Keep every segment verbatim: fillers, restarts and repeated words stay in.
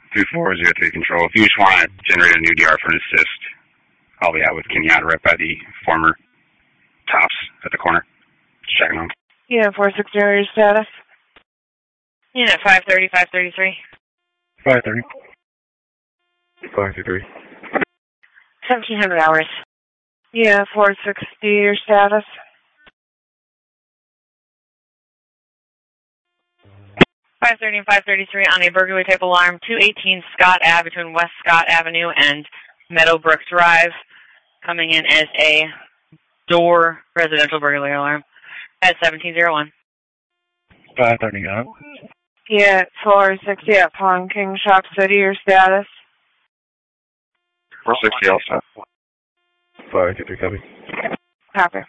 three four zero three control. If you just want to generate a new D R for an assist, I'll be out with Kenyatta right by the former Tops at the corner. Just checking on. Yeah, four six zero, your status. Unit five thirty, five thirty-three. five thirty. five thirty-three. seventeen hundred hours. Yeah, four sixty, your status. five thirty and five thirty-three on a burglary type alarm, two eighteen Scott Ave between West Scott Avenue and Meadowbrook Drive, coming in as a door residential burglary alarm at seventeen oh one. five thirty, got it. Yeah, four sixty at Pawn King Shop City, your status. four sixty also. five fifty-three, copy. Copy.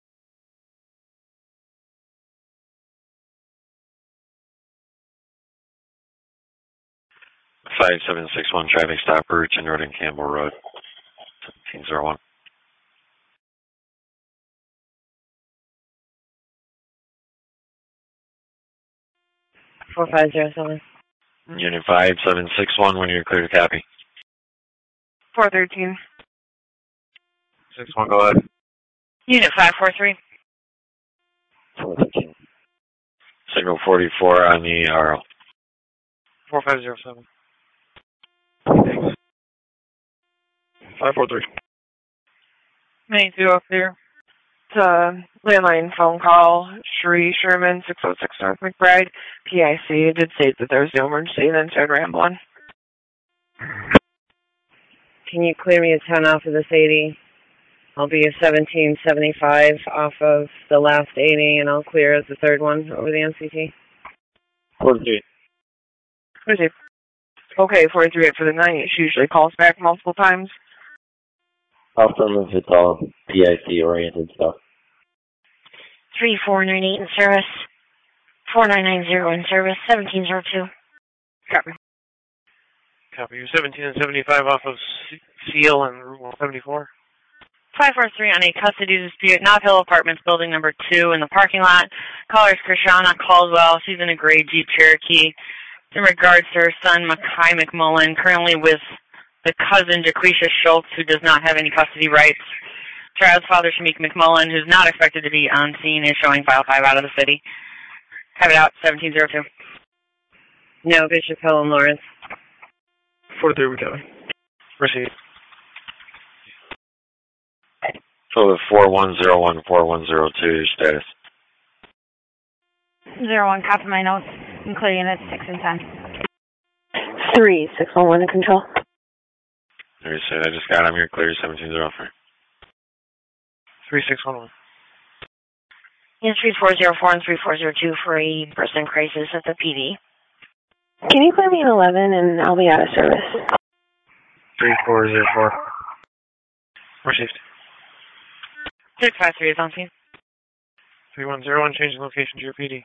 five seven six one traffic stop, Birch and Road and Campbell Road, seventeen oh one. four five zero seven. Unit five seven six one, when you're clear to copy. four thirteen. six one, go ahead. Unit five four three. four thirteen. Signal forty-four on the R L. four five zero seven. Thanks. five four three. nine zero clear. It's a landline phone call. Sheree Sherman, six oh six North McBride. P I C. It did state that there was no emergency, then started rambling. Can you clear me a ten off of this eighty? I'll be a seventeen seventy-five off of the last eighty, and I'll clear as the third one over the M C T. forty-three. forty-three. Okay, forty-three for the night. She usually calls back multiple times. I'll confirm if it's all P I C-oriented stuff. three four nine eight in service. four nine nine zero in service. seventeen oh two. Copy. Copy. You're seventeen and seventy-five off of Seal and Route one seventy-four. five four three on a custody dispute, Knott Hill Apartments, building number two in the parking lot. Caller is Krishana Caldwell. She's in a gray Jeep Cherokee. In regards to her son, Makai McMullen, currently with the cousin, Jaquisha Schultz, who does not have any custody rights. Child's father, Shamik McMullen, who's not expected to be on scene, is showing file five out of the city. Have it out, seventeen oh two. No, Bishop Hill and Lawrence. forty-three, we got it. Receive. So the four one zero one, four one zero two status. Zero one, copy my notes, including units six and ten. Three six one one in control. There you say, I just got him here clear, seventeen oh three. three six one one. In three four zero four and three four zero two for a person crisis at the P D. Can you clear me in eleven and I'll be out of service? three four zero four. Received. six five three is on scene. three one zero one, changing location to your P D.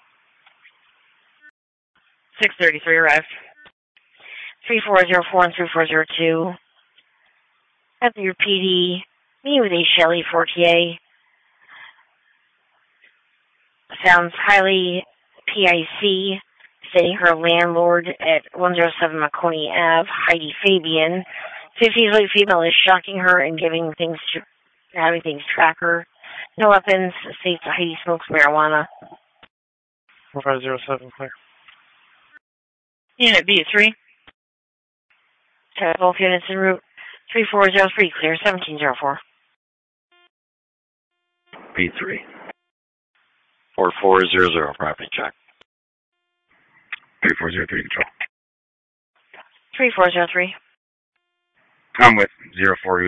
six thirty-three arrived. three four zero four and three four zero two. At your P D, me with a Shelley Fortier. Sounds highly P I C, stating her landlord at one oh seven Maconie Ave, Heidi Fabian. fifty-year-old female is shocking her and giving things to, having things track her. No weapons, states Heidi smokes marijuana. four five zero seven, clear. Unit B three. Check both units en route. three four zero three, clear, seventeen oh four. B three. four four zero zero, property check. three four zero three control. three four zero three. I'm with zero four